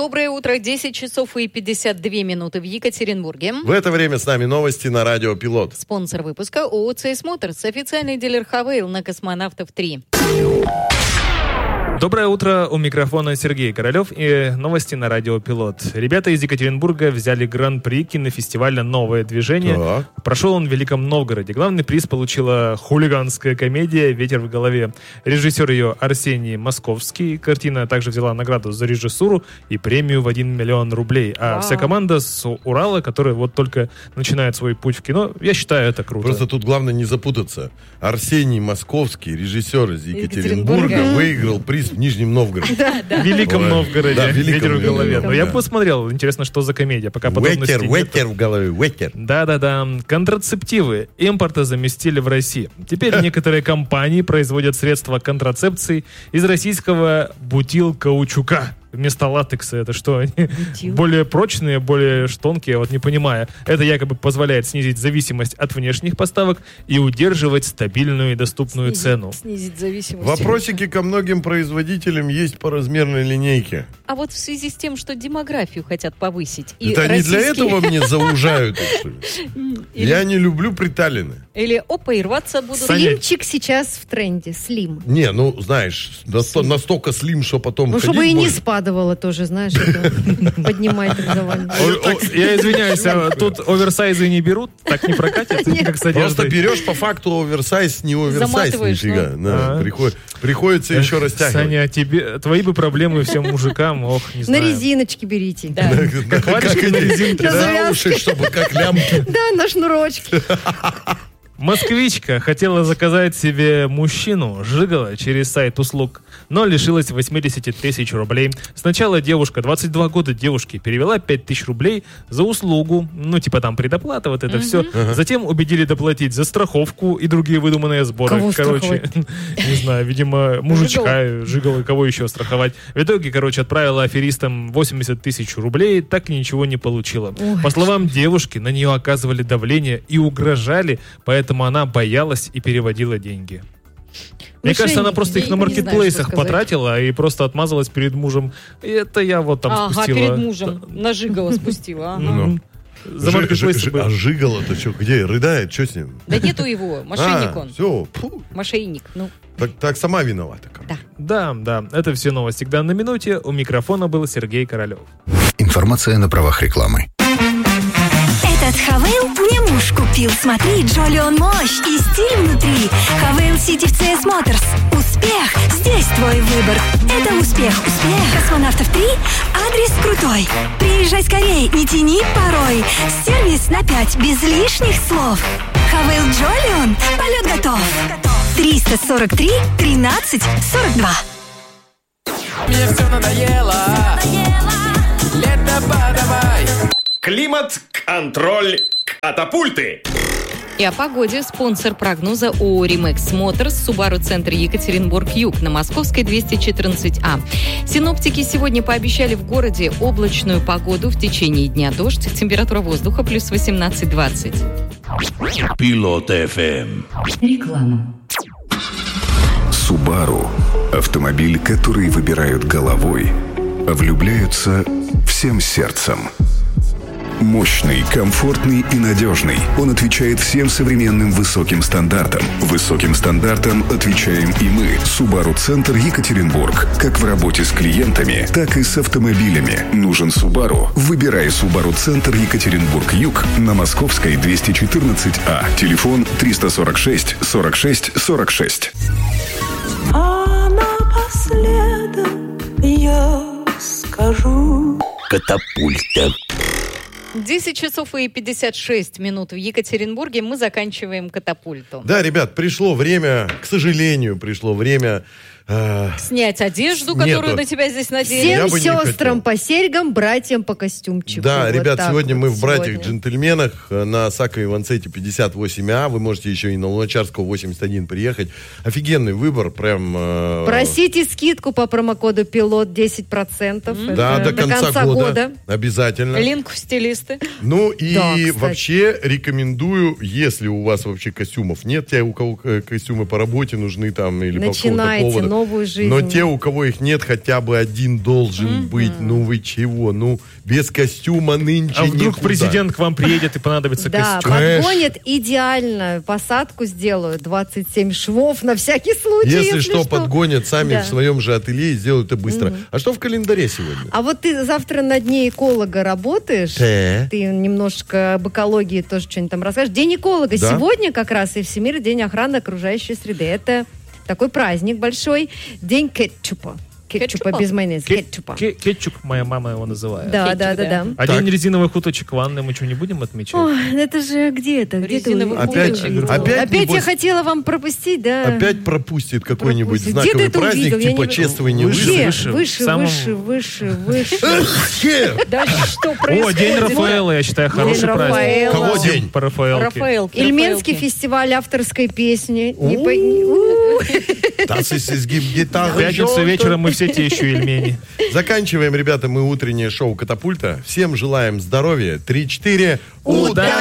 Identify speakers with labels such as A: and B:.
A: Доброе утро, 10 часов и 52 минуты в Екатеринбурге.
B: В это время с нами новости на радио «Пилот».
A: Спонсор выпуска ООО «CS Motors», официальный дилер «Хавейл» на Космонавтов 3.
C: Доброе утро, у микрофона Сергей Королев и новости на радио «Пилот». Ребята из Екатеринбурга взяли гран-при кинофестиваля «Новое движение».
B: Так.
C: Прошел он в Великом Новгороде. Главный приз получила хулиганская комедия «Ветер в голове». Режиссер ее Арсений Московский. Картина также взяла награду за режиссуру и премию в 1 миллион рублей. А вся команда с Урала, которая вот только начинает свой путь в кино, я считаю, это круто.
B: Просто тут главное не запутаться. Арсений Московский, режиссер из Екатеринбурга, выиграл приз в Нижнем Новгороде.
C: В Великом Новгороде.
B: Да,
C: «Ветер в голове».
B: да.
C: Но я посмотрел. Интересно, что за комедия. Пока подробностей нет.
B: Ветер в голове, ветер.
C: Да. Контрацептивы импорта заместили в России. Теперь некоторые компании производят средства контрацепции из российского бутилкаучука. Вместо латекса. Это что? Они более прочные, более тонкие, я вот не понимаю. Это якобы позволяет снизить зависимость от внешних поставок и удерживать стабильную и доступную цену.
A: Снизить зависимость.
B: Вопросики ко многим производителям есть по размерной линейке.
A: А вот в связи с тем, что демографию хотят повысить. И
B: Это они для этого мне заужают? Я не люблю приталины.
A: Или и рваться будут.
D: Слимчик сейчас в тренде, слим.
B: Не, ну, знаешь, настолько слим, что потом
D: Ну,
B: ходить
D: чтобы и не
B: можно.
D: спадывало тоже, знаешь, это поднимает образование.
C: Я извиняюсь, а тут оверсайзы не берут? Так не прокатит? Как с одеждой?
B: Просто берешь по факту оверсайз, не оверсайз
A: Заматываешь,
B: нифига. Да, приходится еще растягивать.
C: Саня, твои бы проблемы всем мужикам, не
D: На
C: знаю.
D: резиночки берите.
A: Да.
C: Как варежки на резинке,
D: На
C: да?
D: завязке.
B: За уши, чтобы как лямки.
D: Да, на шнурочке.
C: Москвичка хотела заказать себе мужчину, жигало, через сайт услуг, но лишилась 80 тысяч рублей. Сначала девушка, 22 года девушки, перевела 5 тысяч рублей за услугу, типа там предоплата, вот это все. Затем убедили доплатить за страховку и другие выдуманные сборы.
D: Кого
C: Короче, не знаю, видимо, мужичка, жигало, кого еще страховать. В итоге, отправила аферистам 80 тысяч рублей, так и ничего не получила. По словам девушки, на нее оказывали давление и угрожали, поэтому она боялась и переводила деньги. Мне кажется, она просто их на маркетплейсах потратила и просто отмазалась перед мужем. И это я вот там спустила.
A: перед мужем нажигала, спустила.
C: За маркетплейсы
B: А жигало-то что, где? Рыдает? Что с ним?
A: Да нету его, мошенник он.
B: Все,
A: Мошенник,
B: так сама виновата.
C: Да, это все новости к данной минуте. У микрофона был Сергей Королев.
E: Информация на правах рекламы.
F: Этот Хавейл мне муж купил. Смотри, Джоли он мощь и стиль внутри. Хавейл Сити в CS Motors. Успех, здесь твой выбор. Это успех. Космонавтов 3, адрес крутой. Приезжай скорей, не тяни порой. Сервис на 5, без лишних слов. Хавейл Джоли он, полет готов. 343 13 42.
G: Мне все надоело. Лето подавай.
H: Климат-контроль катапульты.
A: И о погоде. Спонсор прогноза ООО «Римекс Моторс», Subaru Центр Екатеринбург-Юг на Московской 214А. Синоптики сегодня пообещали в городе облачную погоду в течение дня. Дождь, температура воздуха плюс 18-20.
H: Пилот FM.
F: Реклама.
E: Subaru – автомобиль, который выбирают головой, а влюбляются всем сердцем. Мощный, комфортный и надежный. Он отвечает всем современным высоким стандартам. Высоким стандартам отвечаем и мы. Subaru Центр Екатеринбург. Как в работе с клиентами, так и с автомобилями. Нужен Subaru? Выбирай Subaru Центр Екатеринбург-Юг на Московской 214А. Телефон 346 46 46.
I: А напоследок я скажу:
H: Катапульта.
A: 10 часов и 56 минут в Екатеринбурге. Мы заканчиваем катапульту.
B: Да, ребят, пришло время, к сожалению,
A: снять одежду, которую на тебя здесь надели.
D: Всем сестрам по серьгам, братьям по костюмчику.
B: Да,
D: вот
B: ребят, сегодня мы в
D: сегодня.
B: «Братьях-джентльменах» на Саковой Иванцете 58А. Вы можете еще и на Луначарского 81 приехать. Офигенный выбор, прям...
D: Просите скидку по промокоду «Пилот» 10%.
B: Да, до конца года. Обязательно.
A: Линк в стилисты.
B: Ну и
D: Да,
B: вообще рекомендую, если у вас вообще костюмов нет, у кого костюмы по работе нужны там или по какому-то поводу.
D: новую жизнь.
B: Но те, у кого их нет, хотя бы один должен быть. Ну вы чего? Ну, без костюма нынче
C: А вдруг
B: никуда.
C: президент к вам приедет и понадобится
D: Да,
C: костюм?
D: подгонят идеально. Посадку сделают. 27 швов на всякий случай.
B: Если что, подгонят сами
D: Да.
B: в своем же ателье и сделают это быстро. А что в календаре сегодня?
D: А вот ты завтра на дне эколога работаешь? Ты немножко об экологии тоже что-нибудь там расскажешь. День эколога
B: Да.
D: сегодня как раз и Всемирный день охраны окружающей среды. Это такой праздник большой. День кетчупа. Кетчупа без майонеза. Кетчупа.
C: Кетчуп, моя мама его называет.
D: Да.
C: А день резиновых уточек ванны мы что, не будем отмечать?
D: Ой, это же где это?
A: Резиновых
B: Опять
D: Опять я
B: небось,
D: хотела вам пропустить, да.
B: опять пропустит какой-нибудь
D: Пропустит. Где ты
B: знаковый
D: это
B: праздник,
D: увидел? Я
B: типа
D: не-
B: чествования не
C: Выше,
D: Выше. Да что
C: О,
D: происходит?
C: день Рафаэла, я считаю, хороший праздник.
D: Рафаэла.
B: Кого день?
C: По Рафаэлке.
A: Рафаэлки.
D: Ильменский фестиваль авторской песни.
B: Das ist es gibt Gitarre.
C: В пятницу вечером мы все те еще ильмени.
B: Заканчиваем, ребята, мы утреннее шоу «Катапульта». Всем желаем здоровья. 3-4. Удачи!